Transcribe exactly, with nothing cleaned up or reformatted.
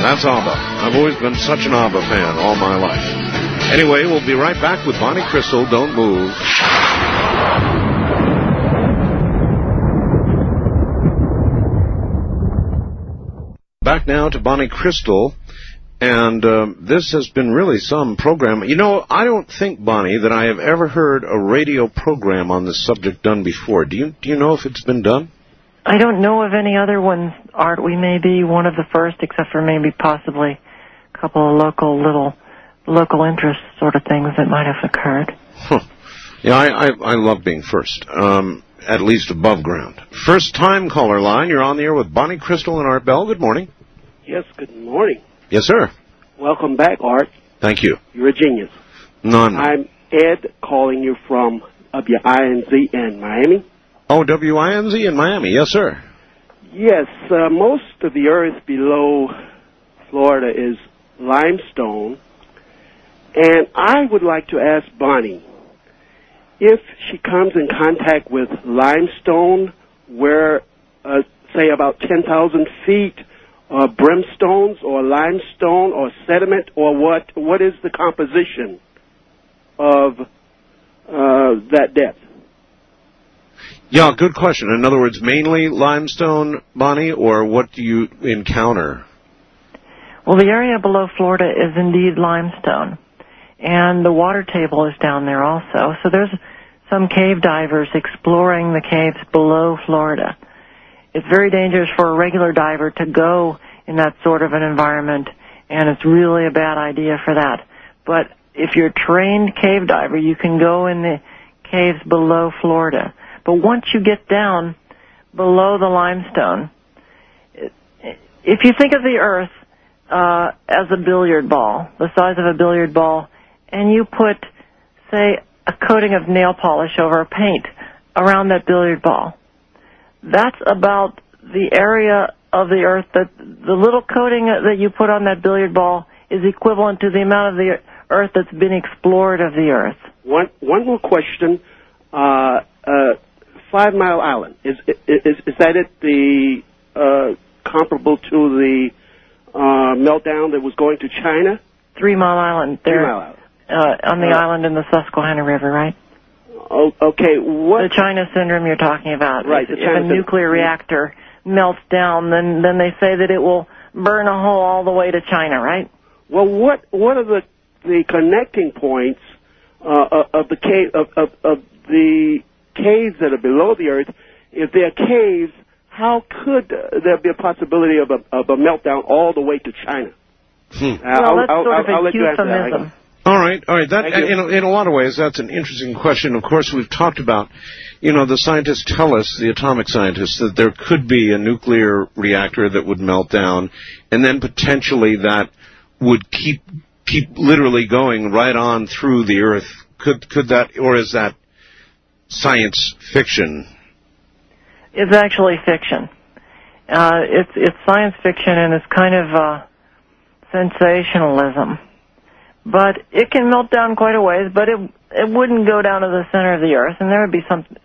That's ABBA. I've always been such an ABBA fan all my life. Anyway, we'll be right back with Bonnie Crystal. Don't move. Back now to Bonnie Crystal. And um, this has been really some program. You know, I don't think, Bonnie, that I have ever heard a radio program on this subject done before. Do you, do you know if it's been done? I don't know of any other ones, Art. We may be one of the first, except for maybe possibly a couple of local little local interest sort of things that might have occurred. Huh. Yeah, I, I, I love being first, um, at least above ground. First time caller line, you're on the air with Bonnie Crystal and Art Bell. Good morning. Yes, good morning. Yes, sir. Welcome back, Art. Thank you. You're a genius. No, no. I'm Ed calling you from W I N Z in Miami. Oh, W I N Z in Miami. Yes, sir. Yes, uh, most of the earth below Florida is limestone. And I would like to ask Bonnie, if she comes in contact with limestone where, uh, say, about ten thousand feet, uh, brimstones or limestone or sediment, or what, what is the composition of uh, that depth? Yeah, good question. In other words, mainly limestone, Bonnie, or what do you encounter? Well, the area below Florida is indeed limestone, and the water table is down there also. So there's some cave divers exploring the caves below Florida. It's very dangerous for a regular diver to go in that sort of an environment, and it's really a bad idea for that. But if you're a trained cave diver, you can go in the caves below Florida. But once you get down below the limestone, if you think of the earth uh, as a billiard ball, the size of a billiard ball, and you put, say, a coating of nail polish over a paint around that billiard ball, that's about the area of the earth that the little coating that you put on that billiard ball is equivalent to the amount of the earth that's been explored of the earth. One, one more question. Uh, uh, Five Mile Island, is, is, is that it the uh, comparable to the uh, meltdown that was going to China? Three Mile Island. There, Three Mile Island. Uh, on the uh, island in the Susquehanna River, right? Oh, okay. What? The China syndrome you're talking about. Right. If, if a nuclear reactor melts down, then, then they say that it will burn a hole all the way to China, right? Well, what what are the the connecting points uh, of the cave of, of, of the caves that are below the earth? If they're caves, how could uh, there be a possibility of a, of a meltdown all the way to China? Hmm. Well, I'll, that's I'll, sort I'll, of a I'll let you answer euphemism. All right, all right. That, in, in a lot of ways, that's an interesting question. Of course, we've talked about, you know, the scientists tell us, the atomic scientists, that there could be a nuclear reactor that would melt down, and then potentially that would keep keep literally going right on through the Earth. Could could that, or is that science fiction? It's actually fiction. Uh, it's it's science fiction, and it's kind of uh, sensationalism. But it can melt down quite a ways, but it it wouldn't go down to the center of the Earth, and there would be some